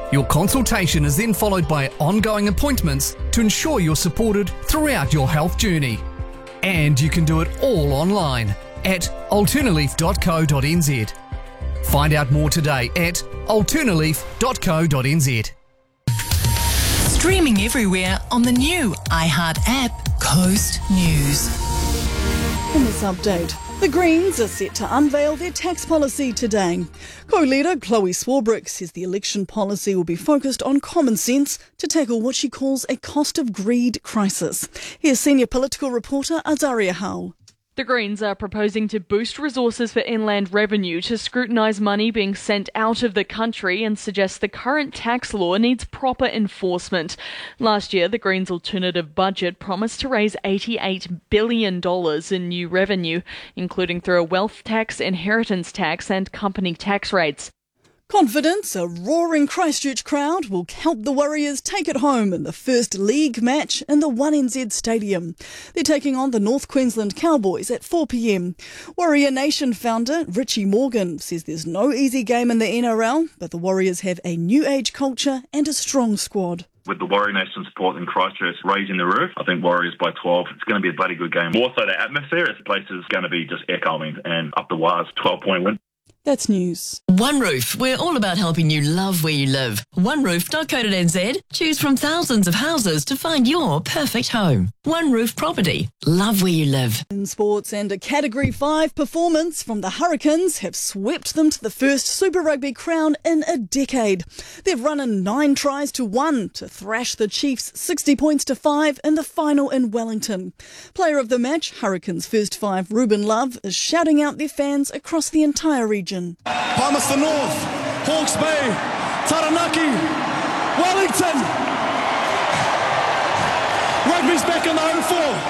Your consultation is then followed by ongoing appointments to ensure you're supported throughout your health journey. And you can do it all online at alternaleaf.co.nz. Find out more today at alternaleaf.co.nz. Streaming everywhere on the new iHeart app, Coast News. In this update, the Greens are set to unveil their tax policy today. Co-leader Chloe Swarbrick says the election policy will be focused on common sense to tackle what she calls a cost of greed crisis. Here's senior political reporter Azaria Hull. The Greens are proposing to boost resources for inland revenue to scrutinise money being sent out of the country and suggests the current tax law needs proper enforcement. Last year, the Greens' alternative budget promised to raise $88 billion in new revenue, including through a wealth tax, inheritance tax and company tax rates. Confidence, a roaring Christchurch crowd will help the Warriors take it home in the first league match in the 1NZ Stadium. They're taking on the North Queensland Cowboys at 4 p.m. Warrior Nation founder Richie Morgan says there's no easy game in the NRL, but the Warriors have a new age culture and a strong squad. With the Warrior Nation support in Christchurch raising the roof, I think Warriors by 12, it's going to be a bloody good game. More so the atmosphere, this place is going to be just echoing and up the wires, 12-point win. That's news. One Roof, we're all about helping you love where you live. OneRoof.co.nz. Choose from thousands of houses to find your perfect home. One Roof Property. Love where you live. In sports, and a Category 5 performance from the Hurricanes have swept them to the first Super Rugby crown in a decade. They've run in 9 tries to 1 to thrash the Chiefs 60 points to 5 in the final in Wellington. Player of the match, Hurricanes first 5 Ruben Love, is shouting out their fans across the entire region. Palmerston North, Hawke's Bay, Taranaki, Wellington. Rugby's back in the home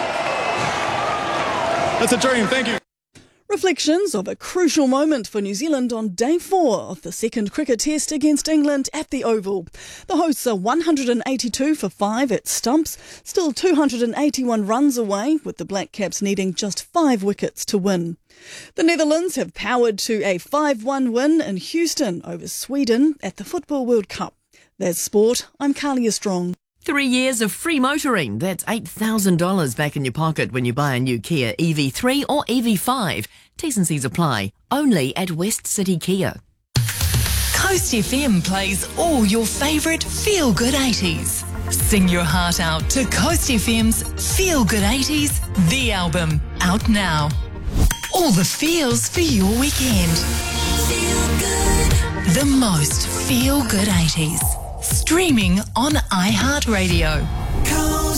4. That's a dream, thank you. Reflections of a crucial moment for New Zealand on day 4 of the second cricket test against England at the Oval. The hosts are 182 for 5 at stumps, still 281 runs away, with the Black Caps needing just 5 wickets to win. The Netherlands have powered to a 5-1 win in Houston over Sweden at the Football World Cup. That's sport. I'm Carlia Strong. 3 years of free motoring. That's $8,000 back in your pocket when you buy a new Kia EV3 or EV5. T's and C's apply. Only at West City Kia. Coast FM plays all your favourite feel-good 80s. Sing your heart out to Coast FM's Feel Good 80s, the album, out now. All the feels for your weekend. Feel good. The most feel-good 80s. Streaming on iHeartRadio.